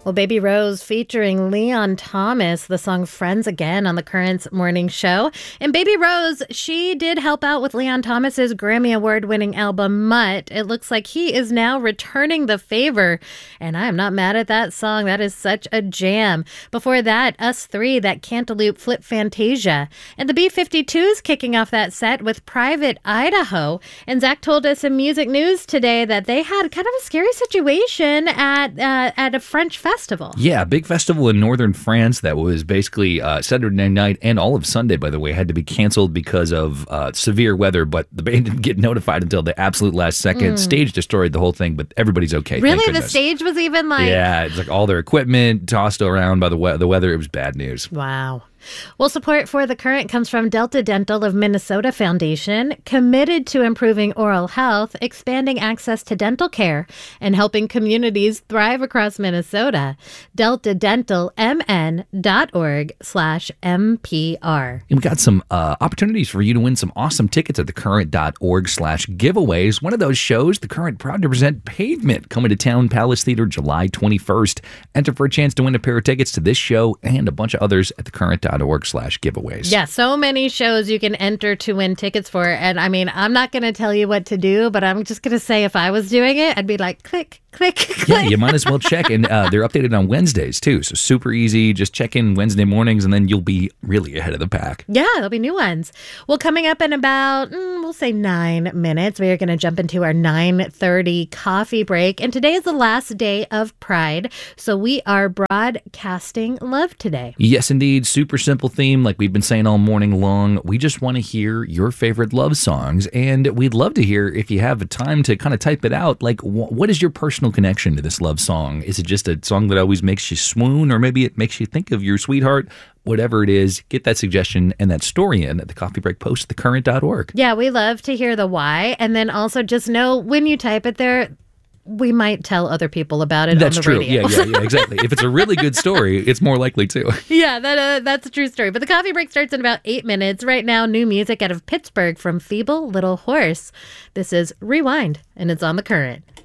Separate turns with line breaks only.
Well, Baby Rose featuring Leon Thomas, the song Friends Again on the Currents morning show. And Baby Rose, she did help out with Leon Thomas's Grammy Award-winning album, Mutt. It looks like he is now returning the favor. And I am not mad at that song. That is such a jam. Before that, Us Three, that Cantaloupe Flip Fantasia. And the B-52s kicking off that set with Private Idaho. And Zach told us in music news today that they had kind of a scary situation at a French festival.
Yeah, a big festival in northern France that was basically Saturday night and all of Sunday, by the way, had to be canceled because of severe weather, but the band didn't get notified until the absolute last second. Stage destroyed the whole thing, but everybody's okay.
Really? The stage was even like...
Yeah, it's like all their equipment tossed around by the weather. It was bad news.
Wow. Well, support for The Current comes from Delta Dental of Minnesota Foundation, committed to improving oral health, expanding access to dental care, and helping communities thrive across Minnesota. DeltaDentalMN.org/MPR.
And we got some opportunities for you to win some awesome tickets at thecurrent.org/giveaways. One of those shows, The Current, proud to present Pavement, coming to Town Palace Theater July 21st. Enter for a chance to win a pair of tickets to this show and a bunch of others at thecurrent.org/giveaways.
Yeah, so many shows you can enter to win tickets for. And I mean, I'm not going to tell you what to do, but I'm just going to say if I was doing it, I'd be like, click, click, click.
Yeah, you might as well check. And they're updated on Wednesdays, too. So super easy. Just check in Wednesday mornings, and then you'll be really ahead of the pack.
Yeah, there'll be new ones. Well, coming up in about, we'll say 9 minutes, we are going to jump into our 9:30 coffee break. And today is the last day of Pride. So we are broadcasting love today.
Yes, indeed. Super simple theme, like we've been saying all morning long. We just want to hear your favorite love songs, and we'd love to hear, if you have the time to kind of type it out, like what is your personal connection to this love song? Is it just a song that always makes you swoon, or maybe it makes you think of your sweetheart? Whatever it is, get that suggestion and that story in at the Coffee Break Post at thecurrent.org.
Yeah, we love to hear the why, and then also just know when you type it there, we might tell other people about it.
That's
on the
true.
radio.
Yeah, exactly. If it's a really good story, it's more likely to.
Yeah, that's a true story. But the coffee break starts in about 8 minutes. Right now, new music out of Pittsburgh from Feeble Little Horse. This is Rewind, and it's on The Current.